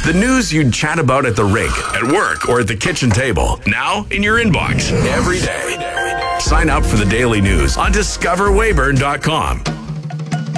The news you'd chat about at the rink, at work, or at the kitchen table. Now in your inbox every day. Sign up for the daily news on discoverweyburn.com.